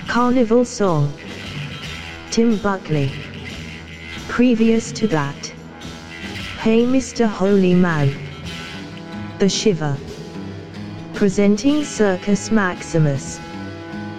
Carnival Song, Tim Buckley. Previous to that, Hey Mr. Holy Man, The Shiver. Presenting Circus Maximus.